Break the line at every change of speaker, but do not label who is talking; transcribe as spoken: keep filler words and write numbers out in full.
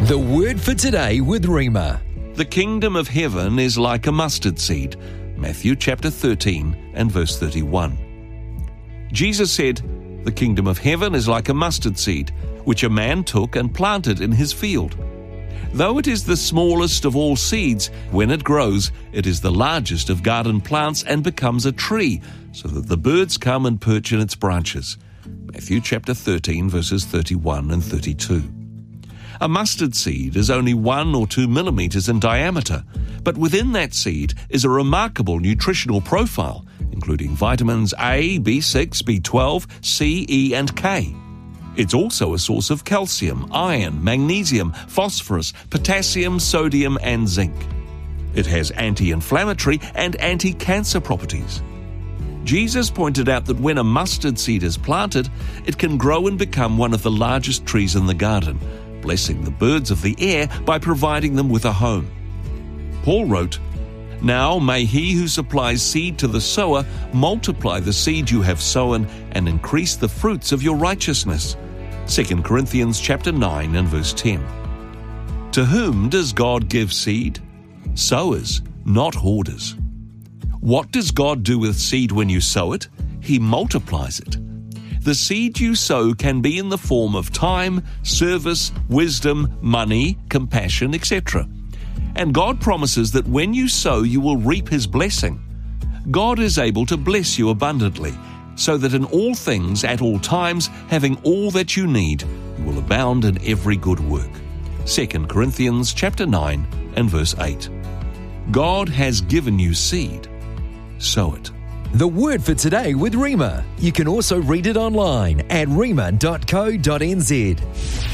The word for today with Rhema.
The kingdom of heaven is like a mustard seed. Matthew chapter thirteen and verse thirty-one. Jesus said, "The kingdom of heaven is like a mustard seed, which a man took and planted in his field. Though it is the smallest of all seeds, when it grows, it is the largest of garden plants and becomes a tree, so that the birds come and perch in its branches." Matthew chapter thirteen, verses thirty-one and thirty-two. A mustard seed is only one or two millimeters in diameter, but within that seed is a remarkable nutritional profile, including vitamins A, B six, B twelve, C, E, and K. It's also a source of calcium, iron, magnesium, phosphorus, potassium, sodium, and zinc. It has anti-inflammatory and anti-cancer properties. Jesus pointed out that when a mustard seed is planted, it can grow and become one of the largest trees in the garden, blessing the birds of the air by providing them with a home. Paul wrote, "Now may he who supplies seed to the sower multiply the seed you have sown and increase the fruits of your righteousness." Second Corinthians chapter nine and verse ten. To whom does God give seed? Sowers, not hoarders. What does God do with seed when you sow it? He multiplies it. The seed you sow can be in the form of time, service, wisdom, money, compassion, et cetera. And God promises that when you sow, you will reap His blessing. God is able to bless you abundantly, so that in all things, at all times, having all that you need, you will abound in every good work. Second Corinthians chapter nine and verse eight. God has given you seed. Sow it.
The word for today with Rhema. You can also read it online at rhema dot co dot n z.